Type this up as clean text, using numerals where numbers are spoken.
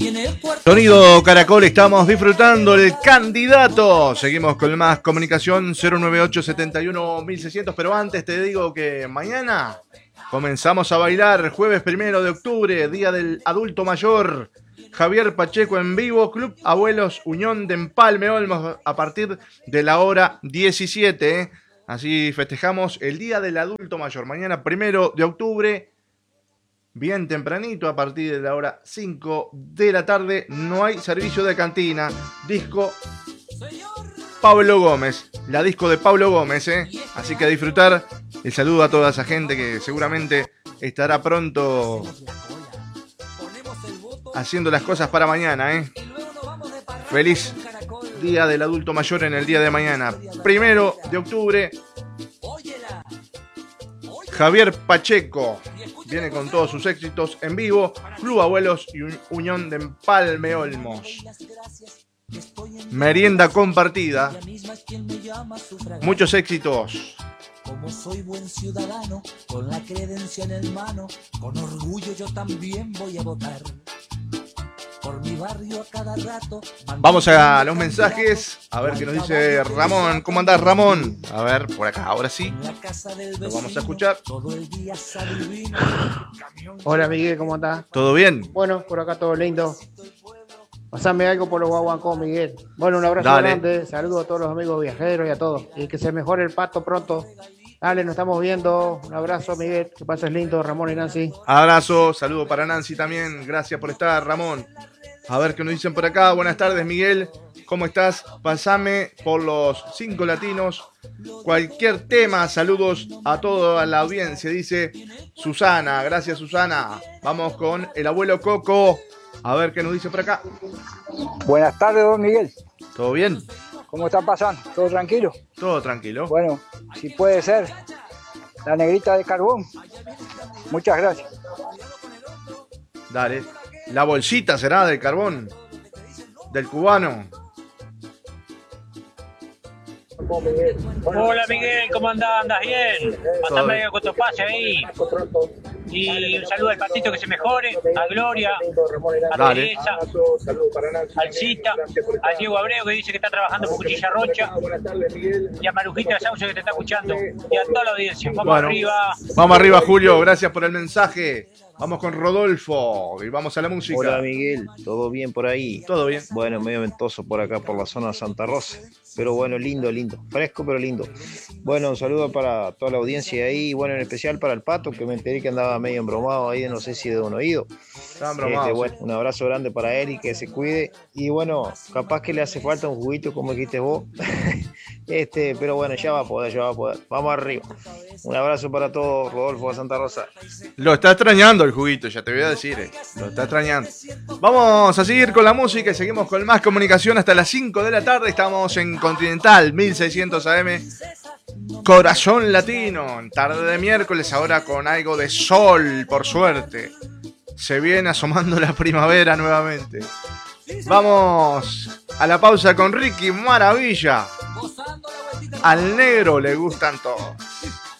Sonido Caracol, estamos disfrutando el candidato. Seguimos con más comunicación 098-71-1600. Pero antes te digo que mañana comenzamos a bailar. Jueves 1 de octubre, Día del Adulto Mayor. Javier Pacheco en vivo, Club Abuelos Unión de Empalme Olmos, a partir de la hora 17. Así festejamos el Día del Adulto Mayor. Mañana 1 de octubre. Bien tempranito, a partir de la hora 5 de la tarde, no hay servicio de cantina. Disco Pablo Gómez, la disco de Pablo Gómez, Así que a disfrutar. El saludo a toda esa gente que seguramente estará pronto haciendo las cosas para mañana, Feliz Día del Adulto Mayor en el día de mañana. 1 de octubre. Javier Pacheco viene con todos sus éxitos en vivo. Club Abuelos y Unión de Empalme Olmos. Merienda compartida. Muchos éxitos. Como soy buen ciudadano, con la credencia en el mano, con orgullo yo también voy a votar. Por mi barrio a cada rato. Vamos a los mensajes. A ver qué nos dice Ramón. ¿Cómo andás, Ramón? A ver, por acá, ahora sí. Lo vamos a escuchar. Hola, Miguel, ¿cómo andás? ¿Todo bien? Bueno, por acá todo lindo. Pasame algo por los guaguancó, Miguel. Bueno, un abrazo grande. Saludos a todos los amigos viajeros y a todos. Y que se mejore el pato pronto. Dale, nos estamos viendo. Un abrazo, Miguel. Que pases lindo, Ramón y Nancy. Abrazo, saludo para Nancy también. Gracias por estar, Ramón. A ver qué nos dicen por acá. Buenas tardes, Miguel. ¿Cómo estás? Pasame por los 5 latinos. Cualquier tema. Saludos a toda la audiencia, dice Susana. Gracias, Susana. Vamos con el abuelo Coco. A ver qué nos dice por acá. Buenas tardes, don Miguel. ¿Todo bien? ¿Cómo están pasando? ¿Todo tranquilo? Todo tranquilo. Bueno, si puede ser, la negrita de carbón. Muchas gracias. Dale. La bolsita será del carbón. Del cubano. Hola, Miguel, ¿cómo andás? ¿Andas bien? Mandame medio con tu pase ahí. Y un saludo al Patito que se mejore, a Gloria, a Teresa, al Cita, a Diego Abreu que dice que está trabajando por Cuchilla Rocha, y a Marujita Sauce que te está escuchando, y a toda la audiencia. Vamos arriba. Vamos arriba, Julio, gracias por el mensaje. Vamos con Rodolfo y vamos a la música. Hola, Miguel, ¿todo bien por ahí? Todo bien. Bueno, medio ventoso por acá, por la zona de Santa Rosa. Pero bueno, lindo. Fresco, pero lindo. Bueno, un saludo para toda la audiencia ahí. Y bueno, en especial para el Pato, que me enteré que andaba medio embromado ahí, no sé si de un oído. Está embromado. Bueno, un abrazo grande para él y que se cuide. Y bueno, capaz que le hace falta un juguito, como dijiste vos. Pero bueno, ya va a poder. Vamos arriba. Un abrazo para todos, Rodolfo de Santa Rosa. Lo está extrañando el juguito, ya te voy a decir. Lo está extrañando. Vamos a seguir con la música y seguimos con más comunicación hasta las 5 de la tarde. Estamos en Continental 1600 AM. Corazón Latino. Tarde de miércoles, ahora con algo de sol, por suerte. Se viene asomando la primavera nuevamente. Vamos a la pausa con Ricky Maravilla. Al negro le gustan todos.